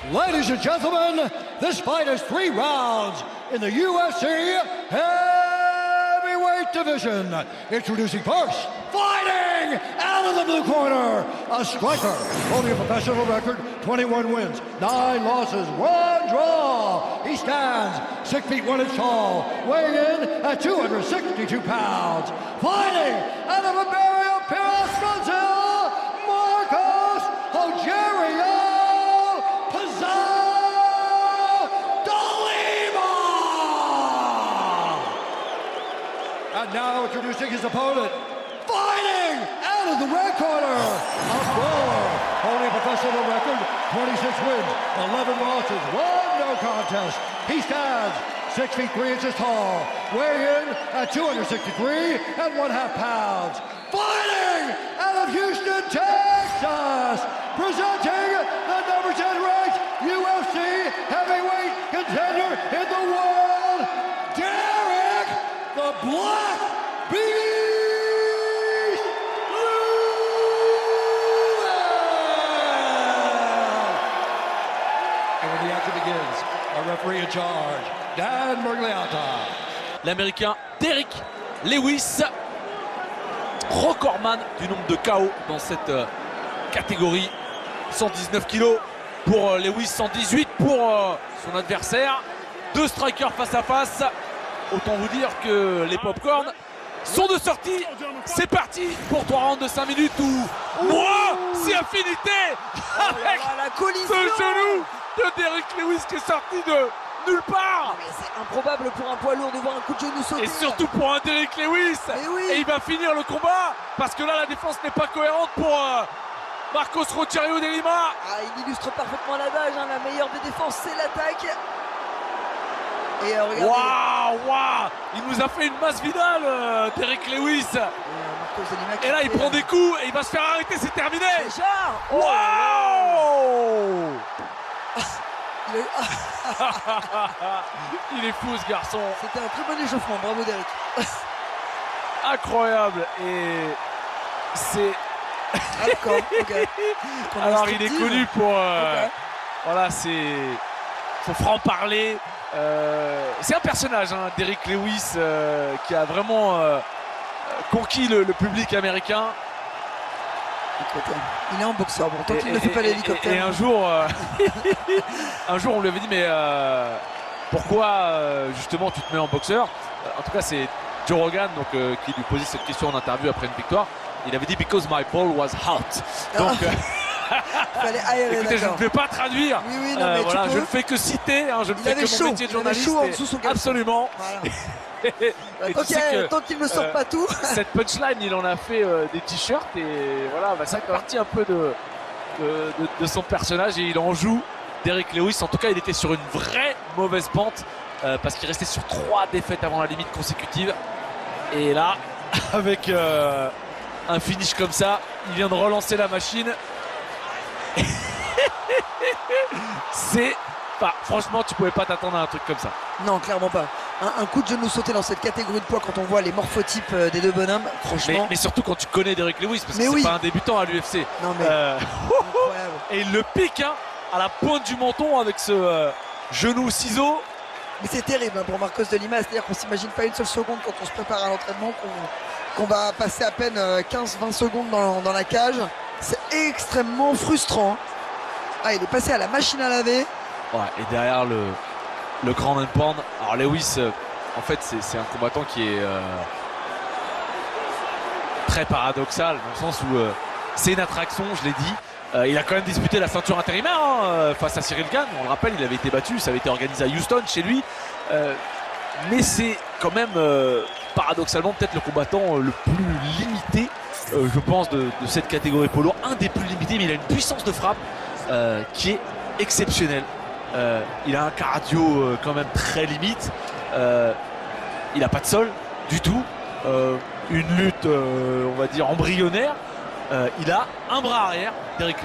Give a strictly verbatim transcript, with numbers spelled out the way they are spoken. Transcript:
Ladies and gentlemen, this fight is three rounds in the U F C heavyweight division. Introducing first, fighting out of the blue corner, a striker holding a professional record, twenty-one wins, nine losses, one draw. He stands six feet one inch tall, weighing in at two hundred sixty-two pounds. Fighting out of Iberia, Pires, Brazil, Marcos Rogerio And now introducing his opponent, fighting out of the red corner, a brawler, holding a professional record, twenty-six wins, eleven losses, one no contest. He stands six feet three inches tall, weighing in at two hundred sixty-three and one half pounds. Fighting out of Houston, Texas, presenting the number ten ranked U F C heavyweight contender in the world, Derek the Black Beast Lewis! And when the action begins, our referee in charge, Dan Miragliotta. L'Américain Derek Lewis, recordman du nombre de K O dans cette euh, catégorie. cent dix-neuf kilos pour euh, Lewis, cent dix-huit pour euh, son adversaire. Deux strikers face à face. Autant vous dire que les popcorn sont de sortie. C'est parti pour trois rounds de cinq minutes où moi, c'est affinité avec ce genou de Derek Lewis qui est sorti de nulle part. C'est improbable pour un poids lourd de voir un coup de genou sauter. Et surtout pour un Derek Lewis. Oui. Et il va finir le combat parce que là, la défense n'est pas cohérente pour euh, Marcos Rogerio de Lima. Ah, il illustre parfaitement l'adage, hein, la meilleure des défenses, c'est l'attaque. Et euh, regardez. Waouh, waouh, il nous a fait une masse Vidal, euh, Derek Lewis. Et, euh, et là, il prend des coups et il va se faire arrêter, c'est terminé. Déjà oh, waouh. Il est... il est fou, ce garçon. C'était un très bon échauffement, bravo Derek. Incroyable. Et c'est... Ah, d'accord, ok. Alors, il est connu pour... Euh, okay. Voilà, c'est... Son franc-parler. Euh, c'est un personnage, hein, Derek Lewis, euh, qui a vraiment euh, conquis le, le public américain. Il est en boxeur, bon, tant qu'il ne fait pas l'hélicoptère. Et, et un jour, euh, un jour, on lui avait dit, mais euh, pourquoi euh, justement tu te mets en boxeur? En tout cas, c'est Joe Rogan donc, euh, qui lui posait cette question en interview après une victoire. Il avait dit because my ball was hot. Donc, euh, Fallait... ah, ouais, écoutez, je ne vais pas traduire. Oui, oui, non, euh, mais voilà, tu peux... je ne fais que citer. Hein, je ne il fais que chaud. mon métier de journaliste. Il avait chaud en dessous son caleçon. Absolument. Voilà. et, et tant qu'il qu ne sort euh, pas tout. Cette punchline, il en a fait euh, des t-shirts et voilà, bah, ça fait partie un peu de, de, de, de son personnage et il en joue. Derek Lewis, en tout cas, il était sur une vraie mauvaise pente euh, parce qu'il restait sur trois défaites avant la limite consécutive. Et là, avec euh, un finish comme ça, il vient de relancer la machine. C'est... Enfin, franchement, tu pouvais pas t'attendre à un truc comme ça. Non, clairement pas. Un, un coup de genou sauté dans cette catégorie de poids quand on voit les morphotypes des deux bonhommes, franchement. Mais, mais surtout quand tu connais Derek Lewis, parce mais que oui. c'est pas un débutant à l'U F C. Non mais. Euh... Et il le pique hein, à la pointe du menton avec ce euh, genou ciseau. Mais c'est terrible hein, pour Marcos de Lima, c'est-à-dire qu'on s'imagine pas une seule seconde quand on se prépare à l'entraînement qu'on qu'on va passer à peine quinze vingt secondes dans, dans la cage. C'est extrêmement frustrant. Ah, il est passé à la machine à laver. Ouais, et derrière le, le grand and pound. Alors Lewis, euh, en fait, c'est un combattant qui est euh, très paradoxal, dans le sens où euh, c'est une attraction, je l'ai dit. Euh, il a quand même disputé la ceinture intérimaire hein, face à Cyril Gane. On le rappelle, il avait été battu, ça avait été organisé à Houston, chez lui. Euh, mais c'est quand même, euh, paradoxalement, peut-être le combattant le plus limité, euh, je pense, de, de cette catégorie poids lourd. Un des plus limités, mais il a une puissance de frappe euh, qui est exceptionnelle. Euh, il a un cardio euh, quand même très limite. Euh, il n'a pas de sol du tout. Euh, une lutte, euh, on va dire, embryonnaire. Euh, il a un bras arrière, Derek